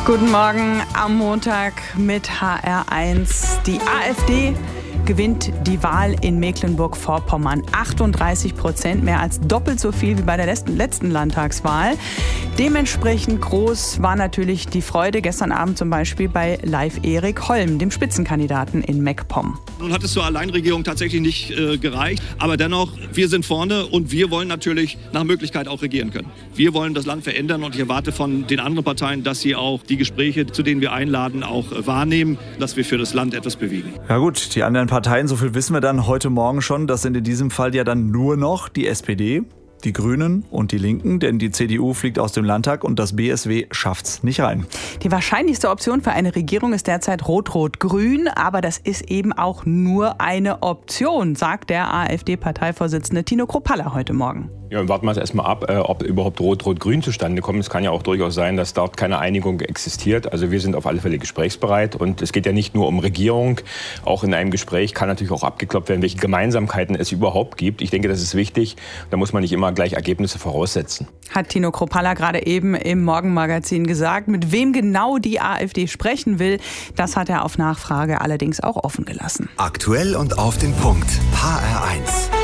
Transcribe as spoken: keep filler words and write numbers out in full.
Guten Morgen am Montag mit H R eins. Die AfD gewinnt die Wahl in Mecklenburg-Vorpommern. achtunddreißig Prozent, mehr als doppelt so viel wie bei der letzten, letzten Landtagswahl. Dementsprechend groß war natürlich die Freude gestern Abend zum Beispiel bei Live Erik Holm, dem Spitzenkandidaten in MacPom. Nun hat es zur Alleinregierung tatsächlich nicht äh, gereicht. Aber dennoch, wir sind vorne und wir wollen natürlich nach Möglichkeit auch regieren können. Wir wollen das Land verändern und ich erwarte von den anderen Parteien, dass sie auch die Gespräche, zu denen wir einladen, auch äh, wahrnehmen, dass wir für das Land etwas bewegen. Ja gut, die anderen Parteien, so viel wissen wir dann heute Morgen schon. Das sind in diesem Fall ja dann nur noch die S P D, die Grünen und die Linken, denn die C D U fliegt aus dem Landtag und das B S W schafft's nicht rein. Die wahrscheinlichste Option für eine Regierung ist derzeit Rot-Rot-Grün, aber das ist eben auch nur eine Option, sagt der AfD-Parteivorsitzende Tino Kruppalla heute Morgen. Ja, warten wir es erstmal ab, äh, ob überhaupt Rot-Rot-Grün zustande kommt. Es kann ja auch durchaus sein, dass dort keine Einigung existiert. Also wir sind auf alle Fälle gesprächsbereit. Und es geht ja nicht nur um Regierung. Auch in einem Gespräch kann natürlich auch abgeklopft werden, welche Gemeinsamkeiten es überhaupt gibt. Ich denke, das ist wichtig. Da muss man nicht immer gleich Ergebnisse voraussetzen. Hat Tino Kruppalla gerade eben im Morgenmagazin gesagt. Mit wem genau die AfD sprechen will, das hat er auf Nachfrage allerdings auch offen gelassen. Aktuell und auf den Punkt. H R eins.